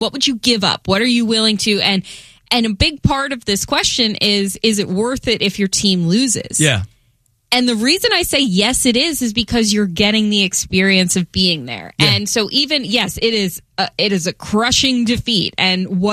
What would you give up? What are you willing to? And a big part of this question is it worth it if your team loses? Yeah. And the reason I say yes, it is because you're getting the experience of being there. Yeah. And so even, yes, it is a crushing defeat. And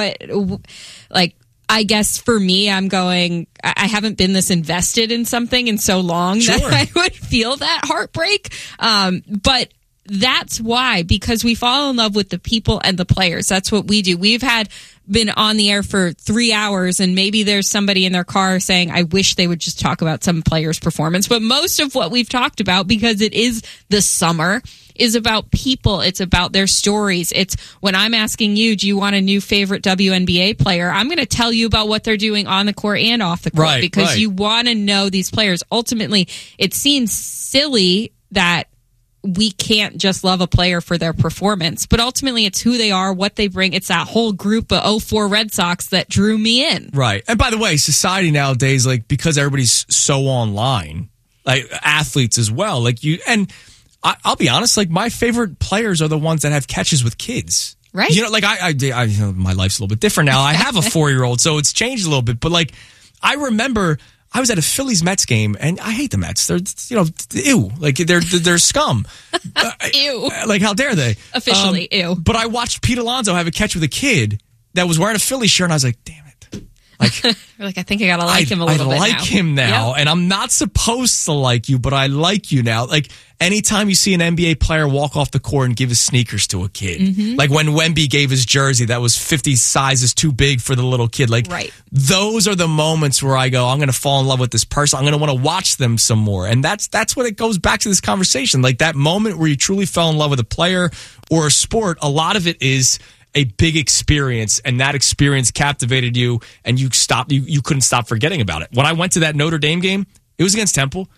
I guess for me, I'm going, I haven't been this invested in something in so long that I would feel that heartbreak. But that's why, because we fall in love with the people and the players. That's what we do. We've been on the air for 3 hours, and maybe there's somebody in their car saying, I wish they would just talk about some player's performance. But most of what we've talked about, because it is the summer, is about people. It's about their stories. It's when I'm asking you, do you want a new favorite WNBA player? I'm going to tell you about what they're doing on the court and off the court, because you want to know these players. Ultimately, it seems silly that we can't just love a player for their performance, but ultimately it's who they are, what they bring. It's that whole group of 04 Red Sox that drew me in. Right. And by the way, society nowadays, because everybody's so online, athletes as well, I'll be honest, my favorite players are the ones that have catches with kids. Right. I my life's a little bit different now. I have a 4-year-old, so it's changed a little bit, but I remember I was at a Phillies-Mets game, and I hate the Mets. They're, ew. They're scum. Ew. How dare they? Officially, ew. But I watched Pete Alonso have a catch with a kid that was wearing a Phillies shirt, and I was like, damn it. I think I gotta like him a little bit now. I like him now, and I'm not supposed to like you, but I like you now. Anytime you see an NBA player walk off the court and give his sneakers to a kid, like when Wemby gave his jersey that was 50 sizes too big for the little kid, those are the moments where I go, I'm going to fall in love with this person. I'm going to want to watch them some more. And that's what it goes back to this conversation. That moment where you truly fell in love with a player or a sport, a lot of it is a big experience, and that experience captivated you, and you couldn't stop forgetting about it. When I went to that Notre Dame game, it was against Temple.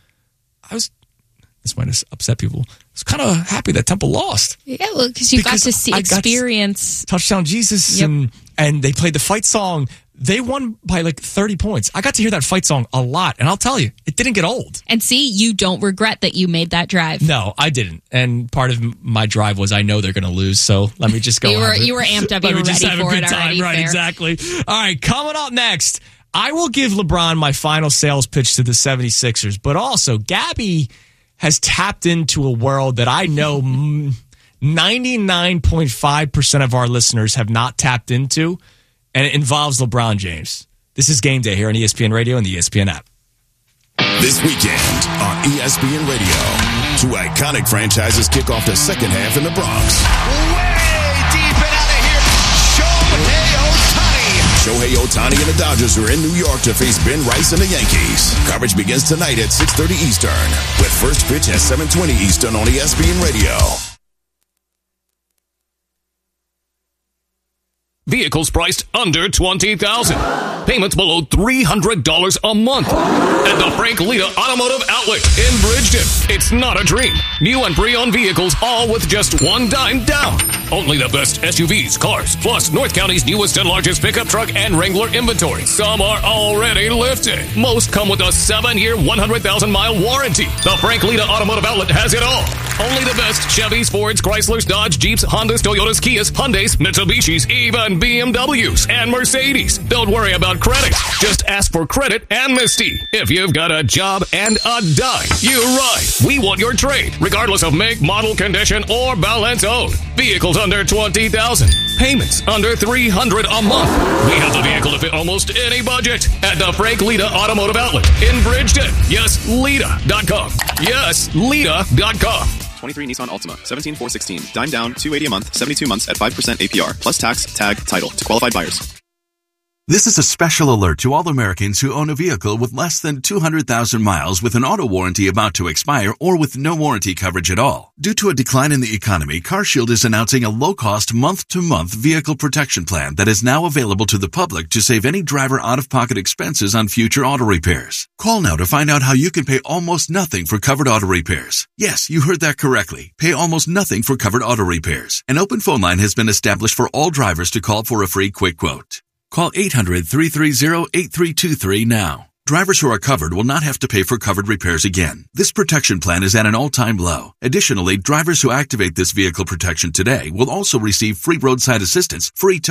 This might have upset people. I was kind of happy that Temple lost. Yeah, well, because you got to see experience. Touchdown Jesus, and they played the fight song. They won by 30 points. I got to hear that fight song a lot, and I'll tell you, it didn't get old. And see, you don't regret that you made that drive. No, I didn't. And part of my drive was I know they're going to lose, so let me just go. You were amped up. You were ready for it already. Right, exactly. All right, coming up next, I will give LeBron my final sales pitch to the 76ers, but also Gabby has tapped into a world that I know 99.5% of our listeners have not tapped into, and it involves LeBron James. This is Game Day here on ESPN Radio and the ESPN app. This weekend on ESPN Radio, two iconic franchises kick off the second half in the Bronx. Way deep and out of here, Shohei Ohtani and the Dodgers are in New York to face Ben Rice and the Yankees. Coverage begins tonight at 6:30 Eastern, with first pitch at 7:20 Eastern on ESPN Radio. Vehicles priced under $20,000. Payments below $300 a month. At the Frank Lita Automotive Outlet in Bridgeton. It's not a dream. New and pre-owned vehicles, all with just $1 down. Only the best SUVs, cars, plus North County's newest and largest pickup truck and Wrangler inventory. Some are already lifted. Most come with a 7-year, 100,000-mile warranty. The Frank Lita Automotive Outlet has it all. Only the best Chevys, Fords, Chryslers, Dodge, Jeeps, Hondas, Toyotas, Kias, Hyundais, Mitsubishis, even BMWs and Mercedes. Don't worry about credit. Just ask for credit amnesty. If you've got a job and a dime, you ride. We want your trade, regardless of make, model, condition, or balance owed. Vehicles under $20,000. Payments under $300 a month. We have the vehicle to fit almost any budget at the Frank Lita Automotive Outlet in Bridgeton. Yes, Lita.com. Yes, Lita.com. 23 Nissan Altima, 17,416. Dime down, $280 a month, 72 months at 5% APR, plus tax, tag, title to qualified buyers. This is a special alert to all Americans who own a vehicle with less than 200,000 miles with an auto warranty about to expire or with no warranty coverage at all. Due to a decline in the economy, CarShield is announcing a low-cost month-to-month vehicle protection plan that is now available to the public to save any driver out-of-pocket expenses on future auto repairs. Call now to find out how you can pay almost nothing for covered auto repairs. Yes, you heard that correctly. Pay almost nothing for covered auto repairs. An open phone line has been established for all drivers to call for a free quick quote. Call 800-330-8323 now. drivers who are covered will not have to pay for covered repairs again. This protection plan is at an all-time low. Additionally, drivers who activate this vehicle protection today will also receive free roadside assistance, free